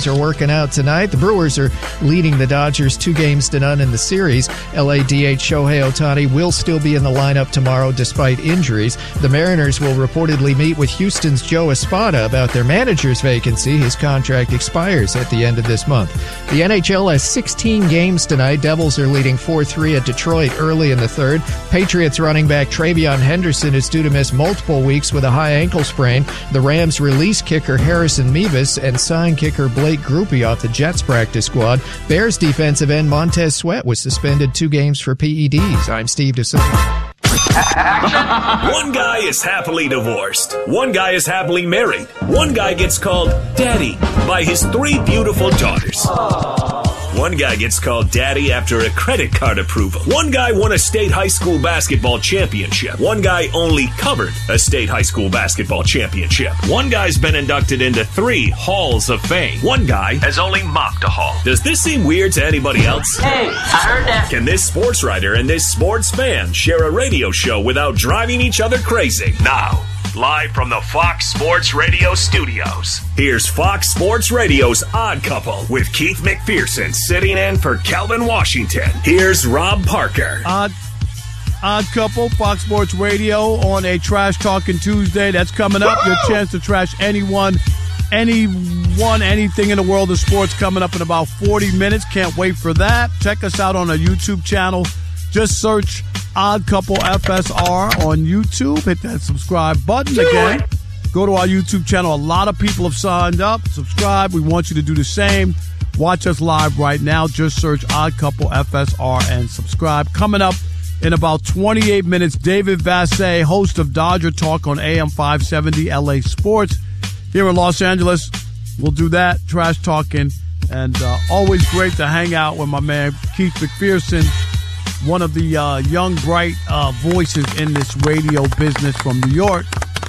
Dodgers are working out tonight. The Brewers are leading the Dodgers 2-0 in the series. LA DH Shohei Ohtani will still be in the lineup tomorrow despite injuries. The Mariners will reportedly meet with Houston's Joe Espada about their manager's vacancy. His contract expires at the end of this month. The NHL has 16 games tonight. Devils are leading 4-3 at Detroit early in the third. Patriots running back Travion Henderson is due to miss multiple weeks with a high ankle sprain. The Rams release kicker Harrison Mevis and sign kicker Blake Grupe off the Jets practice squad. Bears defensive end Montez Sweat was suspended 2 games for PEDs. I'm Steve DeSilva. One guy is happily divorced. One guy is happily married. One guy gets called Daddy by his 3 beautiful daughters. One guy gets called Daddy after a credit card approval. One guy won a state high school basketball championship. One guy only covered a state high school basketball championship. One guy's been inducted into 3 halls of fame. One guy has only mopped a hall. Does this seem weird to anybody else? Hey, I heard that. Can this sports writer and this sports fan share a radio show without driving each other crazy? Now, live from the Fox Sports Radio studios, here's Fox Sports Radio's Odd Couple with Keith McPherson sitting in for Calvin Washington. Here's Rob Parker. Odd Couple, Fox Sports Radio on a Trash Talking Tuesday. That's coming up. Your chance to trash anything in the world of sports coming up in about 40 minutes. Can't wait for that. Check us out on our YouTube channel. Just search Odd Couple FSR on YouTube. Hit that subscribe button again. Go to our YouTube channel. A lot of people have signed up. Subscribe. We want you to do the same. Watch us live right now. Just search Odd Couple FSR and subscribe. Coming up in about 28 minutes, David Vassegh, host of Dodger Talk on AM 570 LA Sports here in Los Angeles. We'll do that, trash talking, and always great to hang out with my man Keith McPherson, one of the young, bright voices in this radio business from New York.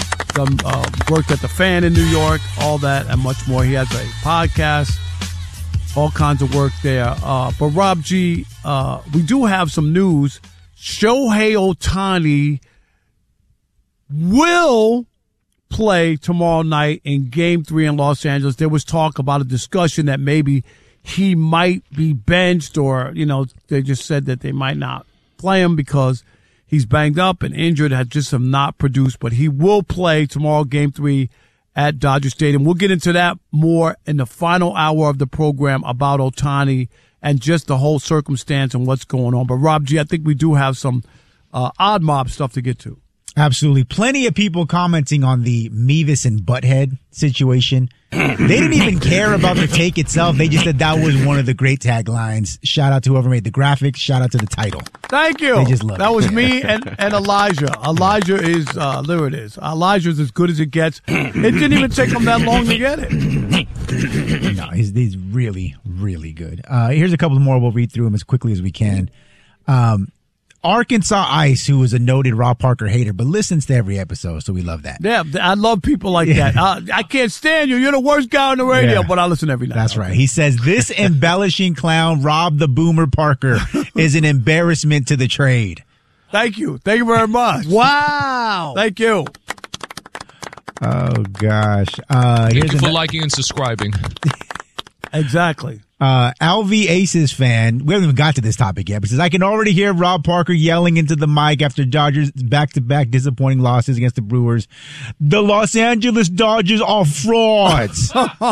Worked at the Fan in New York, all that and much more. He has a podcast, all kinds of work there. But Rob G, we do have some news. Shohei Ohtani will play tomorrow night in Game 3 in Los Angeles. There was talk about a discussion that maybe he might be benched, or, they just said that they might not play him because he's banged up and injured, have not produced, but he will play tomorrow, Game 3 at Dodger Stadium. We'll get into that more in the final hour of the program about Ohtani and just the whole circumstance and what's going on. But Rob G, I think we do have some odd mob stuff to get to. Absolutely. Plenty of people commenting on the Mevis and Butthead situation. They didn't even care about the take itself. They just said that was one of the great taglines. Shout out to whoever made the graphics. Shout out to the title. Thank you. They just love that it. was me and Elijah. Elijah is, there it is. Elijah's as good as it gets. It didn't even take him that long to get it. No, he's really, really good. Here's a couple more. We'll read through them as quickly as we can. Arkansas Ice, who is a noted Rob Parker hater, but listens to every episode, so we love that. Yeah, I love people like that. I can't stand you. You're the worst guy on the radio, but I listen every night. That's right. He says, this embellishing clown, Rob the Boomer Parker, is an embarrassment to the trade. Thank you. Thank you very much. Wow. Thank you. Oh, gosh. Thank you for liking and subscribing. Exactly. LV Aces fan, we haven't even got to this topic yet, but says, I can already hear Rob Parker yelling into the mic after Dodgers back-to-back disappointing losses against the Brewers. The Los Angeles Dodgers are frauds.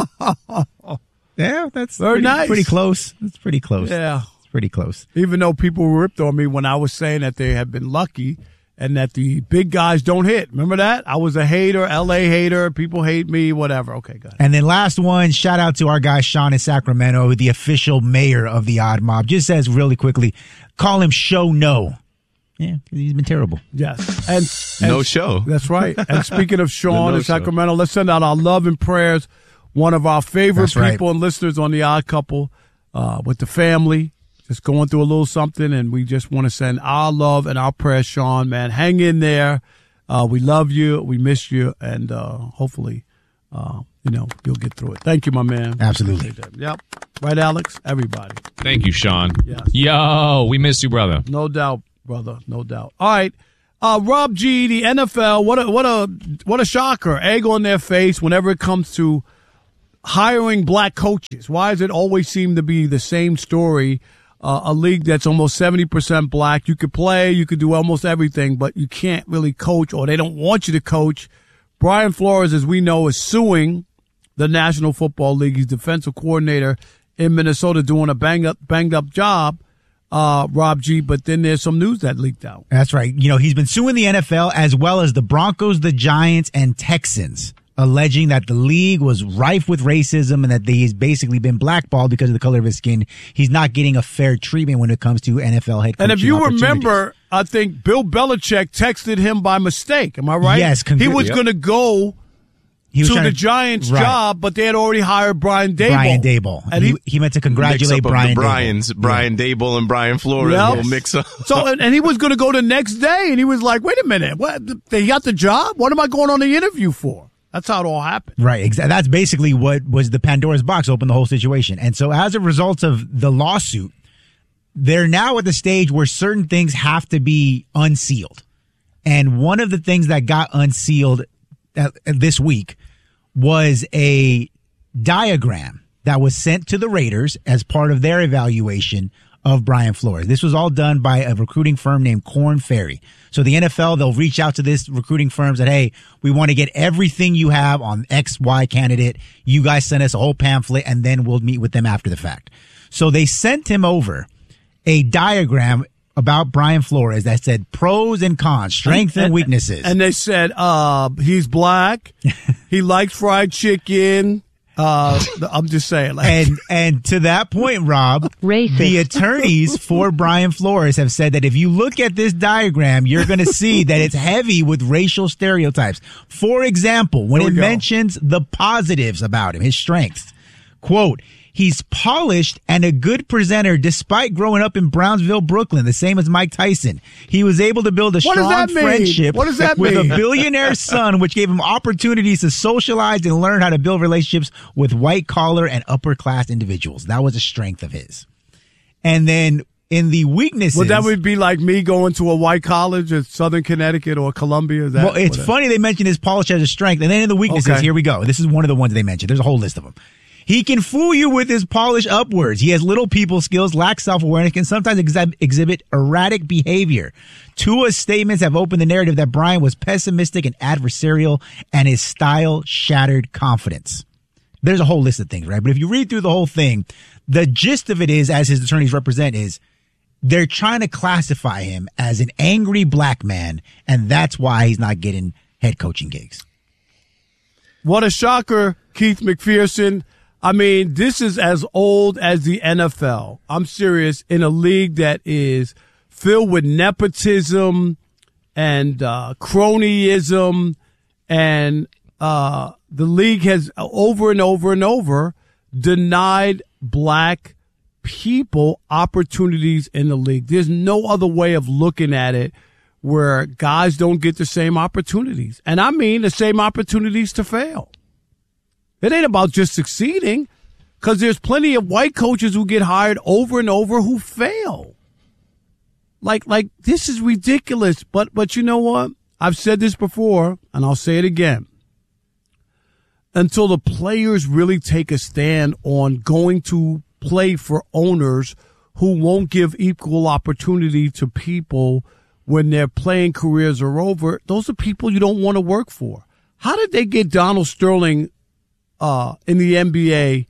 Yeah, that's very nice. Pretty close. That's pretty close. Yeah. It's pretty close. Even though people ripped on me when I was saying that they had been lucky and that the big guys don't hit. Remember that? I was a hater, L.A. hater. People hate me, whatever. Okay, go ahead. And then last one, shout out to our guy Sean in Sacramento, the official mayor of the Odd Mob. Just says really quickly, call him Show No. Yeah, he's been terrible. Yes. And no show. That's right. And speaking of Sean in Sacramento, let's send out our love and prayers. One of our favorite people and listeners on the Odd Couple with the family. Just going through a little something, and we just want to send our love and our prayers, Sean, man. Hang in there. We love you. We miss you. And hopefully, you'll get through it. Thank you, my man. Absolutely. Yep. Right, Alex? Everybody. Thank you, Sean. Yes. Yo, we miss you, brother. No doubt, brother. No doubt. All right. Rob G, the NFL, what a shocker. Egg on their face whenever it comes to hiring black coaches. Why does it always seem to be the same story? A league that's almost 70% black. You could play, you could do almost everything, but you can't really coach, or they don't want you to coach. Brian Flores, as we know, is suing the National Football League. He's defensive coordinator in Minnesota, doing a banged up job, Rob G. But then there's some news that leaked out. That's right. You know, he's been suing the NFL as well as the Broncos, the Giants, and Texans, alleging that the league was rife with racism and that he's basically been blackballed because of the color of his skin. He's not getting a fair treatment when it comes to NFL head coaching. And if you remember, I think Bill Belichick texted him by mistake. Am I right? Yes. He was going to go to the Giants' job, but they had already hired Brian Daboll. And he meant to congratulate Brian Daboll. Brian Daboll and Brian Flores will mix up. So, and he was going to go the next day, and he was like, wait a minute, what? They got the job? What am I going on the interview for? That's how it all happened. Right. Exactly. That's basically what was the Pandora's box, opened the whole situation. And so as a result of the lawsuit, they're now at the stage where certain things have to be unsealed. And one of the things that got unsealed this week was a diagram that was sent to the Raiders as part of their evaluation of Brian Flores. This was all done by a recruiting firm named Korn Ferry. So the NFL, they'll reach out to this recruiting firms that, hey, we want to get everything you have on XY candidate. You guys send us a whole pamphlet, and then we'll meet with them after the fact. So they sent him over a diagram about Brian Flores that said pros and cons, strengths and weaknesses. And they said, he's black. He likes fried chicken. I'm just saying. And to that point, Rob, Racist. The attorneys for Brian Flores have said that if you look at this diagram, you're going to see that it's heavy with racial stereotypes. For example, when it mentions the positives about him, his strengths, quote, he's polished and a good presenter despite growing up in Brownsville, Brooklyn, the same as Mike Tyson. He was able to build a strong friendship with a billionaire son, which gave him opportunities to socialize and learn how to build relationships with white-collar and upper-class individuals. That was a strength of his. And then in the weaknesses... Well, that would be like me going to a white college at Southern Connecticut or Columbia. Well, it's funny they mentioned his polish as a strength. And then in the weaknesses, here we go. This is one of the ones they mentioned. There's a whole list of them. He can fool you with his polish upwards. He has little people skills, lacks self-awareness, can sometimes exhibit erratic behavior. Tua's statements have opened the narrative that Brian was pessimistic and adversarial, and his style shattered confidence. There's a whole list of things, right? But if you read through the whole thing, the gist of it is, as his attorneys represent, is they're trying to classify him as an angry black man, and that's why he's not getting head coaching gigs. What a shocker, Keith McPherson. I mean, this is as old as the NFL. I'm serious. In a league that is filled with nepotism and cronyism, and the league has over and over and over denied black people opportunities in the league. There's no other way of looking at it where guys don't get the same opportunities. And I mean the same opportunities to fail. It ain't about just succeeding, because there's plenty of white coaches who get hired over and over who fail. Like this is ridiculous. But you know what? I've said this before, and I'll say it again. Until the players really take a stand on going to play for owners who won't give equal opportunity to people when their playing careers are over, those are people you don't want to work for. How did they get Donald Sterling in the NBA?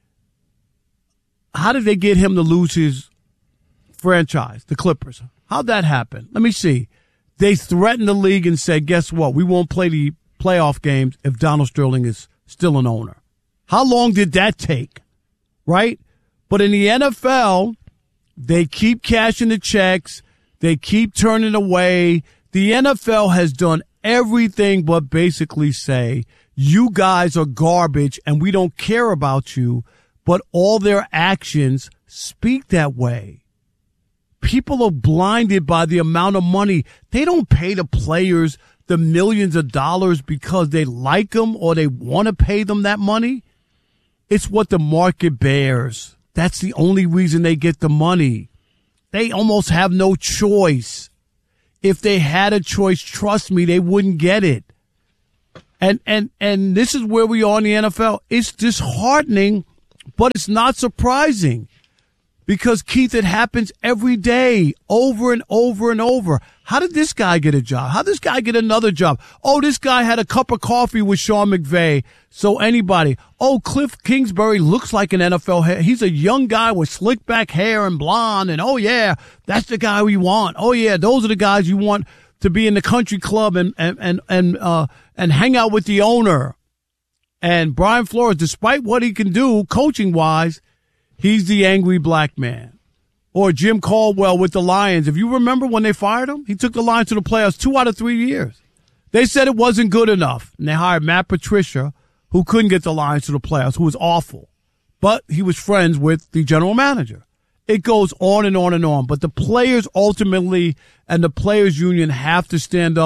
How did they get him to lose his franchise, the Clippers? How'd that happen? Let me see. They threatened the league and said, guess what? We won't play the playoff games if Donald Sterling is still an owner. How long did that take? Right? But in the NFL, they keep cashing the checks. They keep turning away. The NFL has done everything but basically say, you guys are garbage and we don't care about you, but all their actions speak that way. People are blinded by the amount of money. They don't pay the players the millions of dollars because they like them or they want to pay them that money. It's what the market bears. That's the only reason they get the money. They almost have no choice. If they had a choice, trust me, they wouldn't get it. And this is where we are in the NFL. It's disheartening, but it's not surprising. Because, Keith, it happens every day, over and over and over. How did this guy get a job? How did this guy get another job? Oh, this guy had a cup of coffee with Sean McVay. So anybody. Oh, Cliff Kingsbury looks like an NFL hair. He's a young guy with slick back hair and blonde. And, oh, yeah, that's the guy we want. Oh, yeah, those are the guys you want to be in the country club and hang out with the owner. And Brian Flores, despite what he can do coaching-wise, he's the angry black man. Or Jim Caldwell with the Lions. If you remember when they fired him, he took the Lions to the playoffs 2 out of 3 years. They said it wasn't good enough. And they hired Matt Patricia, who couldn't get the Lions to the playoffs, who was awful. But he was friends with the general manager. It goes on and on and on. But the players ultimately and the players union have to stand up.